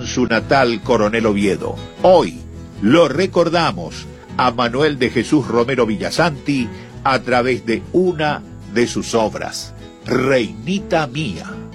en su natal Coronel Oviedo. Hoy lo recordamos a Manuel de Jesús Romero Villasanti a través de una de sus obras, Reinita Mía.